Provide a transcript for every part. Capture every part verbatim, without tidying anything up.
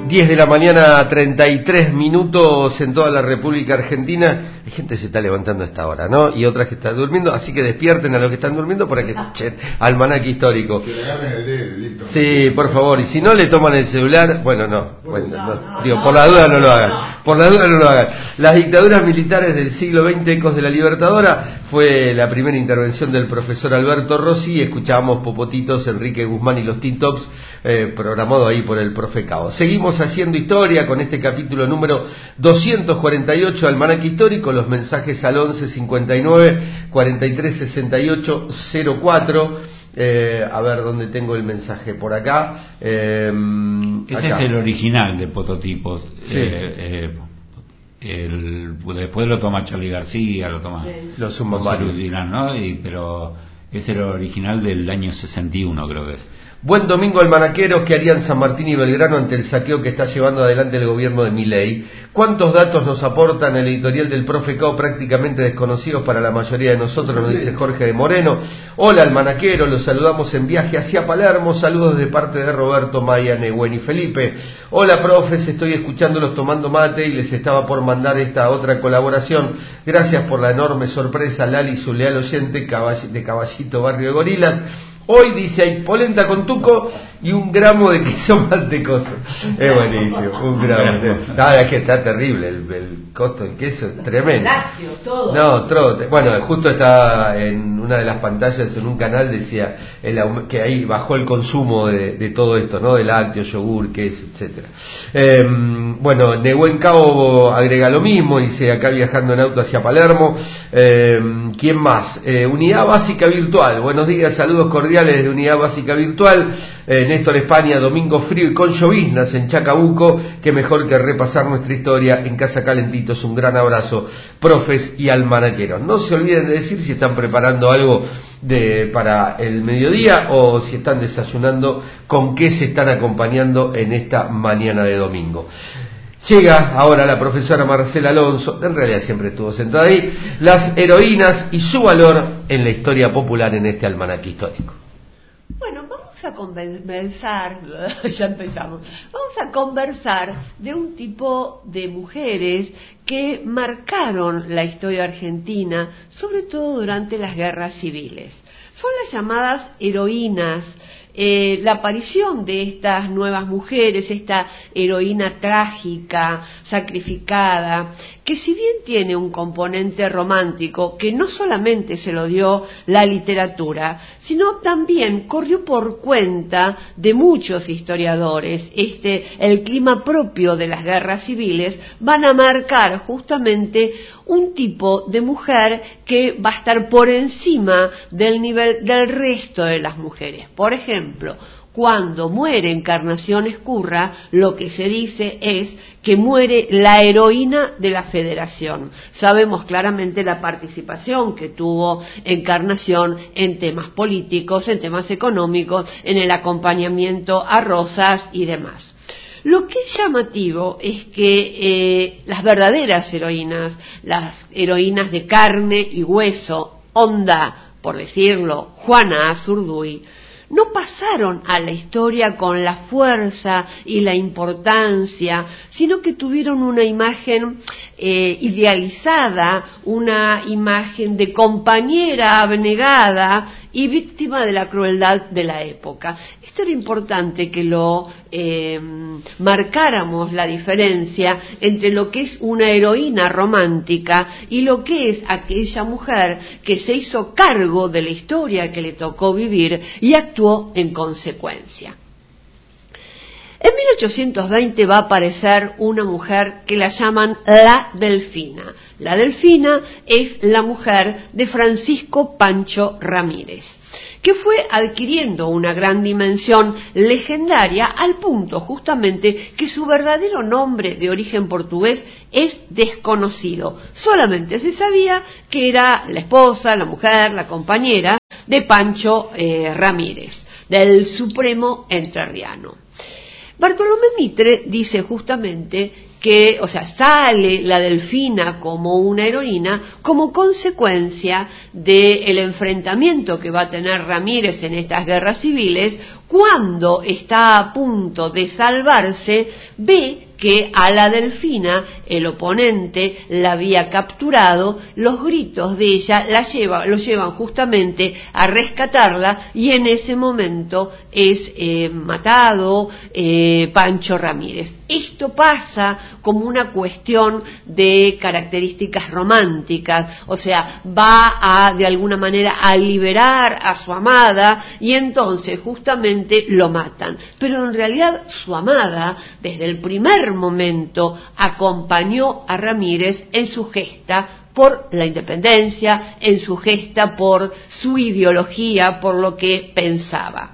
diez de la mañana, treinta y tres minutos en toda la República Argentina. Hay gente que se está levantando a esta hora, ¿no? Y otras que están durmiendo, así que despierten a los que están durmiendo para que escuchen Almanaque Histórico. Que le agarren el dedo, listo. Sí, por favor, y si no le toman el celular, bueno, no, bueno, no, digo, por la duda no lo hagan, por la duda no lo hagan. Las dictaduras militares del siglo veinte, ecos de la Libertadora, fue la primera intervención del profesor Alberto Rossi. Escuchábamos Popotitos, Enrique Guzmán y los Teen Tops, eh, programado ahí por el profe Cao. Seguimos haciendo historia con este capítulo número doscientos cuarenta y ocho de Almanaque Histórico. Los mensajes al once cincuenta y nueve cuarenta y tres sesenta y ocho cero cuatro. Eh, a ver dónde tengo el mensaje por acá. Eh, Ese acá. es el original de Prototipos. Sí. Eh, eh, el, después lo toma Charly García, lo toma sí. Los suman varios, ¿no? Y, pero es el original del año sesenta y uno, creo que es. Buen domingo, almanaqueros. ¿Qué harían San Martín y Belgrano ante el saqueo que está llevando adelante el gobierno de Milei? ¿Cuántos datos nos aportan el editorial del profe Cao, prácticamente desconocidos para la mayoría de nosotros? Nos dice Jorge de Moreno. Hola, almanaqueros, los saludamos en viaje hacia Palermo. Saludos de parte de Roberto, Maya, Nehuen y Felipe. Hola, profes, estoy escuchándolos tomando mate y les estaba por mandar esta otra colaboración. Gracias por la enorme sorpresa, Lali, su leal oyente de Caballito, Barrio de Gorilas. Hoy dice hay polenta con tuco y un gramo de queso mantecoso. Es buenísimo, un gramo. Nada, es que está terrible, el, el costo del queso es tremendo. Lácteo, todo. No, todo. Bueno, justo estaba en una de las pantallas en un canal, decía el, que ahí bajó el consumo de, de todo esto, ¿no? De lácteos, yogur, queso, etcétera. Eh, bueno, Nehuen Cao agrega lo mismo, dice acá viajando en auto hacia Palermo. Eh, ¿Quién más? Eh, Unidad Básica Virtual. Buenos días, saludos cordiales de Unidad Básica Virtual. eh, Néstor España, domingo frío y con lloviznas en Chacabuco. Qué mejor que repasar nuestra historia en casa calentitos. Un gran abrazo, profes y almanaqueros. No se olviden de decir si están preparando algo de para el mediodía o si están desayunando, con qué se están acompañando en esta mañana de domingo. Llega ahora la profesora Marcela Alonso, en realidad siempre estuvo sentada ahí, las heroínas y su valor en la historia popular en este almanaque histórico. Bueno, vamos a conversar, ya empezamos, vamos a conversar de un tipo de mujeres que marcaron la historia argentina, sobre todo durante las guerras civiles. Son las llamadas heroínas. Eh, la aparición de estas nuevas mujeres, esta heroína trágica, sacrificada, que si bien tiene un componente romántico que no solamente se lo dio la literatura, sino también corrió por cuenta de muchos historiadores. Este, el clima propio de las guerras civiles van a marcar justamente un tipo de mujer que va a estar por encima del nivel del resto de las mujeres. Por ejemplo, cuando muere Encarnación Ezcurra, lo que se dice es que muere la heroína de la Federación. Sabemos claramente la participación que tuvo Encarnación en temas políticos, en temas económicos, en el acompañamiento a Rosas y demás. Lo que es llamativo es que eh, las verdaderas heroínas, las heroínas de carne y hueso, onda, por decirlo, Juana Azurduy, no pasaron a la historia con la fuerza y la importancia, sino que tuvieron una imagen eh, idealizada, una imagen de compañera abnegada y víctima de la crueldad de la época. Esto era importante que lo eh, marcáramos la diferencia entre lo que es una heroína romántica y lo que es aquella mujer que se hizo cargo de la historia que le tocó vivir y actuó en consecuencia. En mil ochocientos veinte va a aparecer una mujer que la llaman la Delfina. La Delfina es la mujer de Francisco Pancho Ramírez, que fue adquiriendo una gran dimensión legendaria al punto justamente que su verdadero nombre de origen portugués es desconocido. Solamente se sabía que era la esposa, la mujer, la compañera de Pancho eh, Ramírez, del Supremo Entrerriano. Bartolomé Mitre dice justamente que, o sea, sale la Delfina como una heroína como consecuencia del enfrentamiento que va a tener Ramírez en estas guerras civiles. Cuando está a punto de salvarse, ve que a la Delfina el oponente la había capturado, los gritos de ella la lleva, lo llevan justamente a rescatarla, y en ese momento es eh, matado eh, Pancho Ramírez. Esto pasa como una cuestión de características románticas, o sea, va a de alguna manera a liberar a su amada y entonces justamente lo matan. Pero en realidad su amada desde el primer momento acompañó a Ramírez en su gesta por la independencia, en su gesta por su ideología, por lo que pensaba.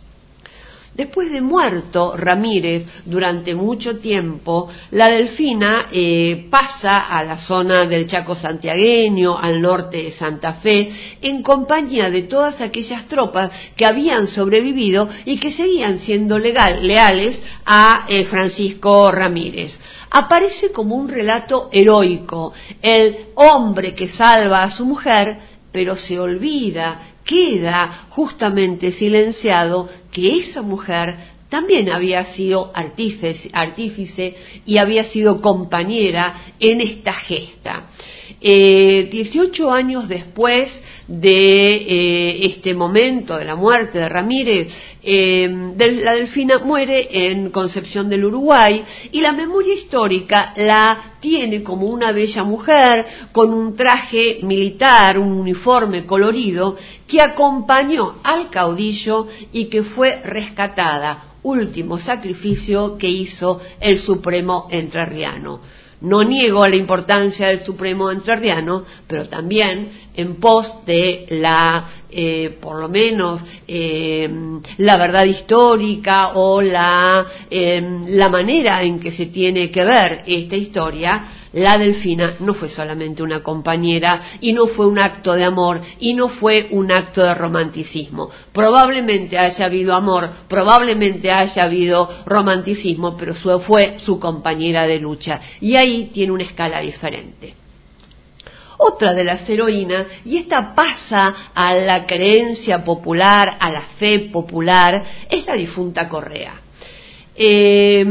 Después de muerto Ramírez durante mucho tiempo, la Delfina eh, pasa a la zona del Chaco santiagueño, al norte de Santa Fe, en compañía de todas aquellas tropas que habían sobrevivido y que seguían siendo legal, leales a eh, Francisco Ramírez. Aparece como un relato heroico, el hombre que salva a su mujer, pero se olvida, queda justamente silenciado que esa mujer también había sido artífice, artífice y había sido compañera en esta gesta. Eh, dieciocho años después de eh, este momento de la muerte de Ramírez, eh, de, la Delfina muere en Concepción del Uruguay, y la memoria histórica la tiene como una bella mujer con un traje militar, un uniforme colorido, que acompañó al caudillo y que fue rescatada, último sacrificio que hizo el Supremo Entrerriano. No niego la importancia del Supremo Entrerriano, pero también en pos de la, eh, por lo menos, eh, la verdad histórica o la, eh, la manera en que se tiene que ver esta historia, la Delfina no fue solamente una compañera y no fue un acto de amor y no fue un acto de romanticismo. Probablemente haya habido amor, probablemente haya habido romanticismo, pero fue su compañera de lucha, y ahí tiene una escala diferente. Otra de las heroínas, y esta pasa a la creencia popular, a la fe popular, es la difunta Correa. Eh,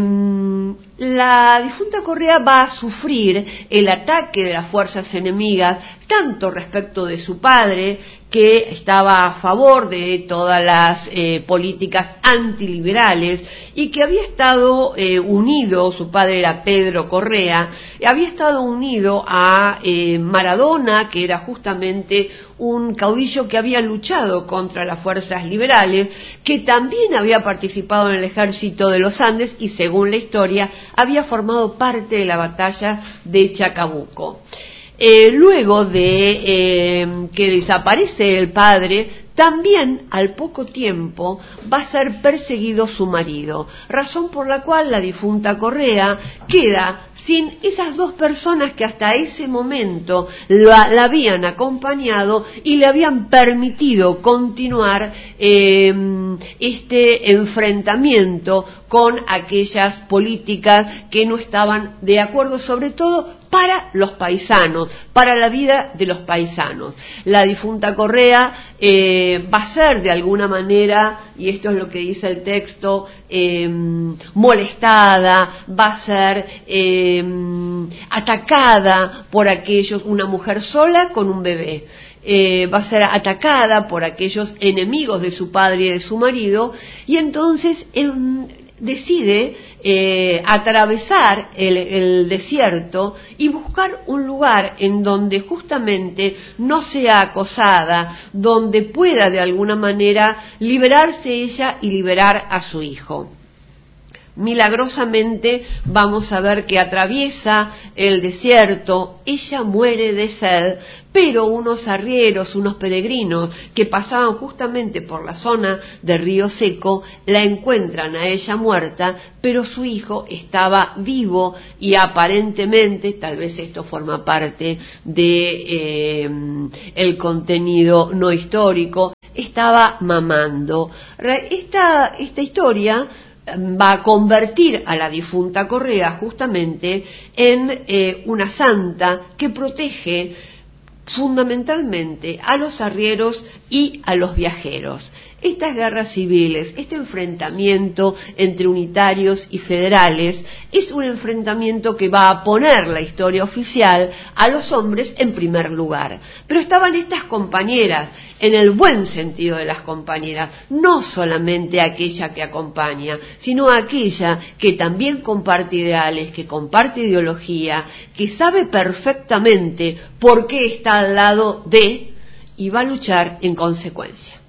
la difunta Correa va a sufrir el ataque de las fuerzas enemigas, tanto respecto de su padre, que estaba a favor de todas las eh, políticas antiliberales y que había estado eh, unido, su padre era Pedro Correa, había estado unido a eh, Maradona, que era justamente un caudillo que había luchado contra las fuerzas liberales, que también había participado en el ejército de los Andes y, según la historia, había formado parte de la batalla de Chacabuco. Eh, luego de eh, que desaparece el padre, también al poco tiempo va a ser perseguido su marido, razón por la cual la difunta Correa queda sin esas dos personas que hasta ese momento la, la habían acompañado y le habían permitido continuar eh, este enfrentamiento con aquellas políticas que no estaban de acuerdo, sobre todo para los paisanos, para la vida de los paisanos. La difunta Correa eh, va a ser de alguna manera, y esto es lo que dice el texto, eh, molestada, va a ser eh, atacada por aquellos, una mujer sola con un bebé. Eh, va a ser atacada por aquellos enemigos de su padre y de su marido, y entonces eh, decide eh, atravesar el, el desierto y buscar un lugar en donde justamente no sea acosada, donde pueda de alguna manera liberarse ella y liberar a su hijo. Milagrosamente vamos a ver que atraviesa el desierto, ella muere de sed, pero unos arrieros, unos peregrinos que pasaban justamente por la zona de Río Seco, la encuentran a ella muerta, pero su hijo estaba vivo y aparentemente, tal vez esto forma parte de eh, el contenido no histórico, estaba mamando. Esta, esta historia va a convertir a la difunta Correa justamente en eh, una santa que protege fundamentalmente a los arrieros y a los viajeros. Estas guerras civiles, este enfrentamiento entre unitarios y federales, es un enfrentamiento que va a poner la historia oficial a los hombres en primer lugar. Pero estaban estas compañeras, en el buen sentido de las compañeras, no solamente aquella que acompaña, sino aquella que también comparte ideales, que comparte ideología, que sabe perfectamente por qué está al lado de y va a luchar en consecuencia.